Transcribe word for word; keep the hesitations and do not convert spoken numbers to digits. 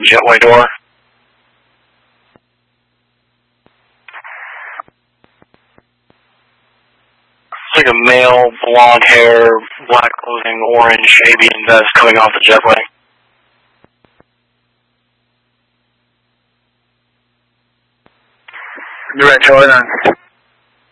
jetway door. It's like a male, blonde hair, black clothing, orange avian vest coming off the jetway. Direct, hold on.